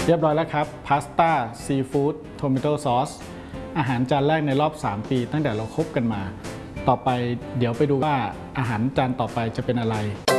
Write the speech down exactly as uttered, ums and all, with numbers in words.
เรียบร้อยแล้วครับพาสต้าซีฟู้ดโทมิโต้ซอสอาหารจานแรกในรอบสามปีตั้งแต่เราคบกันมาต่อไปเดี๋ยวไปดูว่าอาหารจานต่อไปจะเป็นอะไร